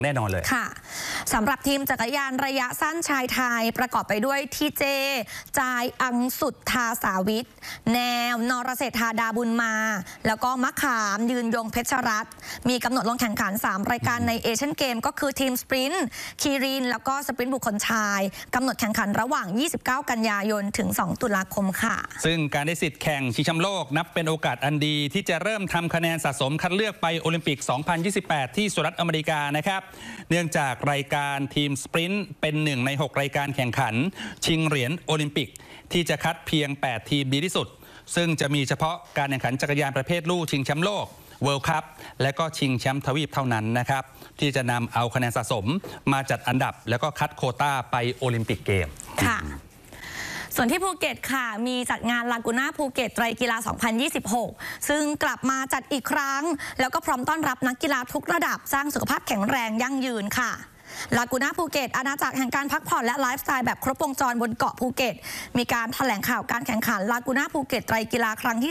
แน่นอนเลยค่ะสำหรับทีมจักรยานระยะสั้นชายไทยประกอบไปด้วยทีเจจายอังสุดทาสาวิทแนวนรเศรษฐาดาบุญมาแล้วก็มะขามยืนยงเพชรรัตน์มีกำหนดลงแข่งขัน3รายการในเอเชียนเกมก็คือทีมสปรินต์คีรีนแล้วก็สปรินต์บุคคลชายกำหนดแข่งขันระหว่าง29กันยายนถึง2ตุลาคมค่ะซึ่งการได้สิทธิ์แข่งชิงแชมป์โลกนับเป็นโอกาสอันดีที่จะเริ่มทำคะแนนสะสมคัดเลือกไปโอลิมปิก 2028 ที่สหรัฐอเมริกานะครับเนื่องจากรายการทีมสปรินต์เป็น1 ใน 6 รายการแข่งขันชิงเหรียญโอลิมปิกที่จะคัดเพียง8ทีมดีที่สุดซึ่งจะมีเฉพาะการแข่งขันจักรยานประเภทลู่ชิงแชมป์โลกเวิลด์คัพและก็ชิงแชมป์ทวีปเท่านั้นนะครับที่จะนำเอาคะแนนสะสมมาจัดอันดับแล้วก็คัดโควต้าไปโอลิมปิกเกมค่ะส่วนที่ภูเก็ตค่ะมีจัดงานลากูน่าภูเก็ตไตรกีฬา 2026 ซึ่งกลับมาจัดอีกครั้งแล้วก็พร้อมต้อนรับนักกีฬาทุกระดับสร้างสุขภาพแข็งแรงยั่งยืนค่ะลากูน่าภูเก็ตอาณาจักรแห่งการพักผ่อนและไลฟ์สไตล์แบบครบวงจรบนเกาะภูเก็ตมีการแถลงข่าวการแข่งขันลากูน่าภูเก็ตไตรกีฬาครั้งที่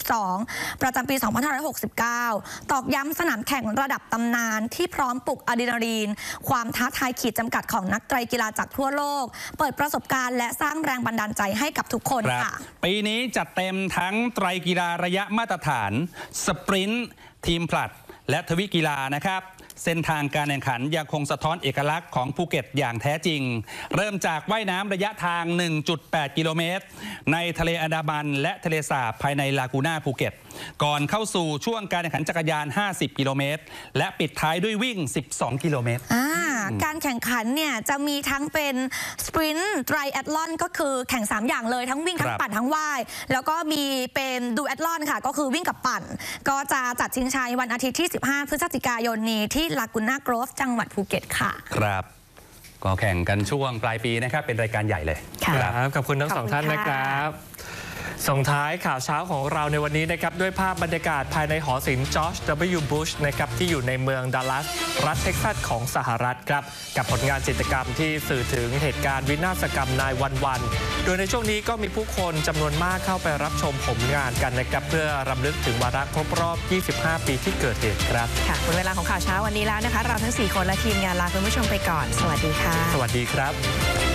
32 ประจำปี 2569 ตอกย้ำสนามแข่งระดับตำนานที่พร้อมปลุกอะดรีนาลีนความท้าทายขีดจำกัดของนักไตรกีฬาจากทั่วโลกเปิดประสบการณ์และสร้างแรงบันดาลใจให้กับทุกคนค่ะปีนี้จัดเต็มทั้งไตรกีฬาระยะมาตรฐานสปรินต์ทีมผลัดและทวิกีฬานะครับเส้นทางการแข่งขันยังคงสะท้อนเอกลักษณ์ของภูเก็ตอย่างแท้จริงเริ่มจากว่ายน้ำระยะทาง 1.8 กิโลเมตรในทะเลอันดามันและทะเลสาบภายในลากูน่าภูเก็ตก่อนเข้าสู่ช่วงการแข่งขันจักรยาน 50 กิโลเมตรและปิดท้ายด้วยวิ่ง 12 กิโลเมตรการแข่งขันเนี่ยจะมีทั้งเป็นสปรินต์ไตรแอตลอนก็คือแข่ง3อย่างเลยทั้งวิ่งทั้งปั่นทั้งว่ายแล้วก็มีเป็นดูแอตลอนค่ะก็คือวิ่งกับปั่นก็จะจัดชิงชัยวันอาทิตย์ที่ 15 พฤศจิกายนนี้ที่ลากูน่าโกรฟจังหวัดภูเก็ตค่ะครับก็แข่งกันช่วงปลายปีนะครับเป็นรายการใหญ่เลยครับขอบคุณทั้ง2ท่านนะครับส่งท้ายข่าวเช้าของเราในวันนี้นะครับด้วยภาพบรรยากาศภายในหอศิลป์จอร์จ W. บุชนะครับที่อยู่ในเมืองดัลลัสรัฐเท็กซัสของสหรัฐครับกับผลงานจิตรกรรมที่สื่อถึงเหตุการณ์วินาศกรรมนายวันโดยในช่วงนี้ก็มีผู้คนจำนวนมากเข้าไปรับชมผลงานกันนะครับเพื่อรำลึกถึงวาระครบรอบ 25 ปีที่เกิดเหตุครับค่ะหมดเวลาของข่าวเช้าวันนี้แล้วนะคะเราทั้ง4คนและทีมงานลาคุณผู้ชมไปก่อนสวัสดีค่ะสวัสดีครับ